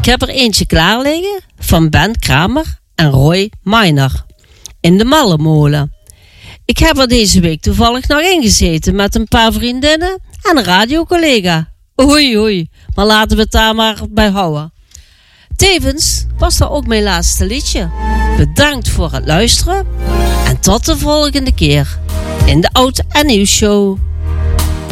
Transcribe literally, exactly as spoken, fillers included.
heb er eentje klaar liggen van Ben Kramer en Roy Miner in de Mallemolen. Ik heb er deze week toevallig nog ingezeten met een paar vriendinnen en een radiocollega. Oei oei, maar laten we het daar maar bij houden. Tevens was dat ook mijn laatste liedje. Bedankt voor het luisteren en tot de volgende keer in de Oud en Nieuw Show.